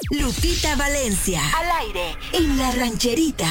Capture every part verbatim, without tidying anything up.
Lupita Valencia, al aire, en La Rancherita.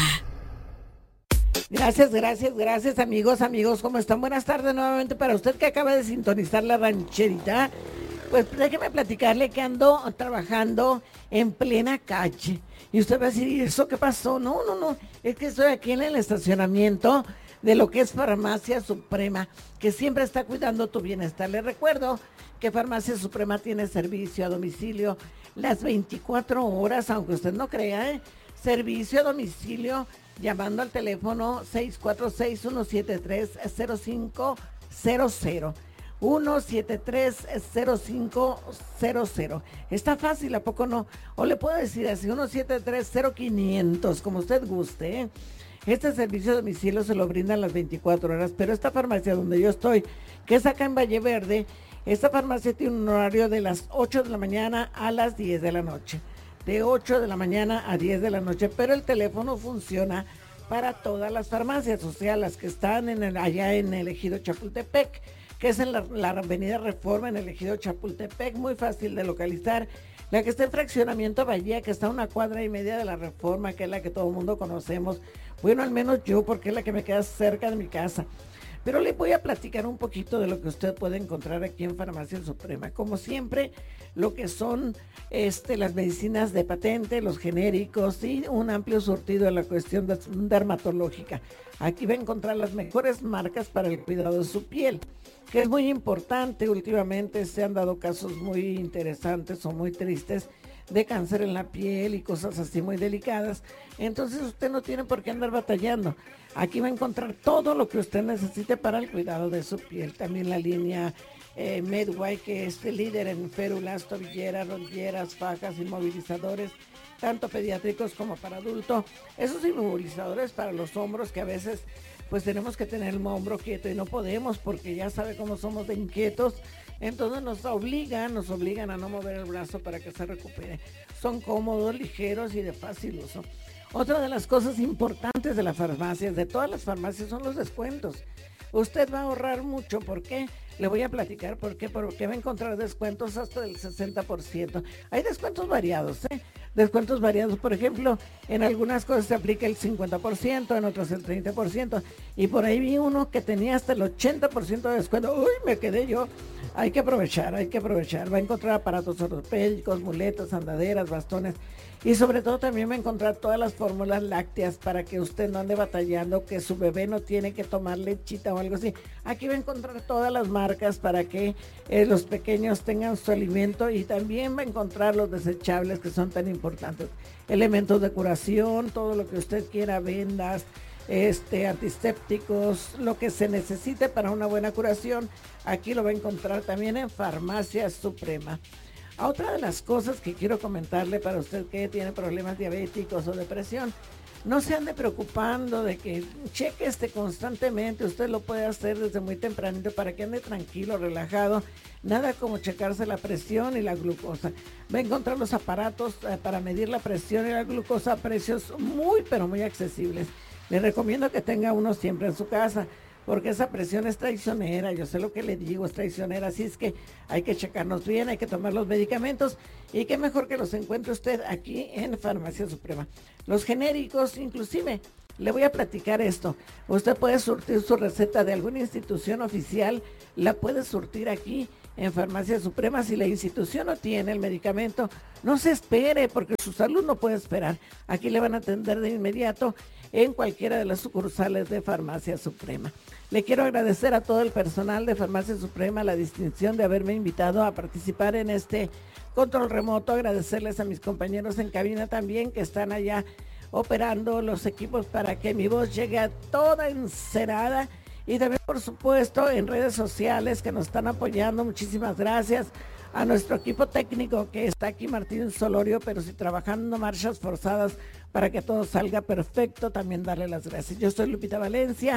Gracias, gracias, gracias amigos, amigos, ¿cómo están? Buenas tardes nuevamente para usted que acaba de sintonizar La Rancherita. Pues déjeme platicarle que ando trabajando en plena calle. Y usted va a decir, ¿y eso qué pasó? No, no, no, es que estoy aquí en el estacionamiento de lo que es Farmacia Suprema, que siempre está cuidando tu bienestar. Le recuerdo que Farmacia Suprema tiene servicio a domicilio las veinticuatro horas, aunque usted no crea, ¿eh? Servicio a domicilio llamando al teléfono seis cuatro seis, uno siete tres, cero cinco cero cero. uno siete tres, cero cinco cero cero. Está fácil, ¿a poco no? O le puedo decir así, uno siete tres, cero quinientos, como usted guste, ¿eh? Este servicio a domicilio se lo brindan las veinticuatro horas, pero esta farmacia donde yo estoy, que es acá en Valle Verde, esta farmacia tiene un horario de las ocho de la mañana a las diez de la noche. De ocho de la mañana a diez de la noche, pero el teléfono funciona para todas las farmacias, o sea, las que están en el, allá en el ejido Chapultepec, que es en la, la avenida Reforma en el ejido Chapultepec, muy fácil de localizar. La que está en Fraccionamiento Bahía, que está a una cuadra y media de la Reforma, que es la que todo el mundo conocemos. Bueno, al menos yo, porque es la que me queda cerca de mi casa. Pero le voy a platicar un poquito de lo que usted puede encontrar aquí en Farmacia Suprema. Como siempre, lo que son este, las medicinas de patente, los genéricos y un amplio surtido en la cuestión de, dermatológica. Aquí va a encontrar las mejores marcas para el cuidado de su piel, que es muy importante. Últimamente se han dado casos muy interesantes o muy tristes de cáncer en la piel y cosas así muy delicadas. Entonces usted no tiene por qué andar batallando. Aquí va a encontrar todo lo que usted necesite para el cuidado de su piel. También la línea eh, Medway, que es el líder en férulas, tobilleras, rodilleras, fajas, inmovilizadores, tanto pediátricos como para adultos. Esos inmovilizadores para los hombros, que a veces pues tenemos que tener el hombro quieto y no podemos, porque ya sabe cómo somos de inquietos. Entonces nos obligan, nos obligan a no mover el brazo para que se recupere. Son cómodos, ligeros y de fácil uso. Otra de las cosas importantes de las farmacias, de todas las farmacias, son los descuentos. Usted va a ahorrar mucho. ¿Por qué? Le voy a platicar por qué. Porque va a encontrar descuentos hasta del sesenta por ciento. Hay descuentos variados, ¿eh? Descuentos variados. Por ejemplo, en algunas cosas se aplica el cincuenta por ciento, en otras el treinta por ciento. Y por ahí vi uno que tenía hasta el ochenta por ciento de descuento. ¡Uy, me quedé yo! Hay que aprovechar, hay que aprovechar. Va a encontrar aparatos ortopédicos, muletas, andaderas, bastones. Y sobre todo también va a encontrar todas las fórmulas lácteas para que usted no ande batallando, que su bebé no tiene que tomar lechita o algo así. Aquí va a encontrar todas las marcas para que eh, los pequeños tengan su alimento, y también va a encontrar los desechables, que son tan importantes. Elementos de curación, todo lo que usted quiera, vendas, este, antisépticos, lo que se necesite para una buena curación. Aquí lo va a encontrar también en Farmacia Suprema. A otra de las cosas que quiero comentarle para usted que tiene problemas diabéticos o depresión, no se ande preocupando de que cheque este constantemente. Usted lo puede hacer desde muy tempranito para que ande tranquilo, relajado. Nada como checarse la presión y la glucosa. Va a encontrar los aparatos eh, para medir la presión y la glucosa a precios muy pero muy accesibles. Le recomiendo que tenga uno siempre en su casa, porque esa presión es traicionera. Yo sé lo que le digo, es traicionera. Así es que hay que checarnos bien, hay que tomar los medicamentos, y qué mejor que los encuentre usted aquí en Farmacia Suprema. Los genéricos, inclusive, le voy a platicar esto. Usted puede surtir su receta de alguna institución oficial, la puede surtir aquí en Farmacia Suprema. Si la institución no tiene el medicamento, no se espere, porque su salud no puede esperar. Aquí le van a atender de inmediato en cualquiera de las sucursales de Farmacia Suprema. Le quiero agradecer a todo el personal de Farmacia Suprema la distinción de haberme invitado a participar en este control remoto. Agradecerles a mis compañeros en cabina también, que están allá operando los equipos para que mi voz llegue a toda encerada. Y también, por supuesto, en redes sociales que nos están apoyando. Muchísimas gracias a nuestro equipo técnico que está aquí, Martín Solorio, pero sí trabajando marchas forzadas para que todo salga perfecto. También darle las gracias. Yo soy Lupita Valencia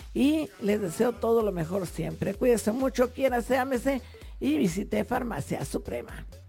y les deseo todo lo mejor siempre. Cuídense mucho, quiérase, ámese y visite Farmacia Suprema.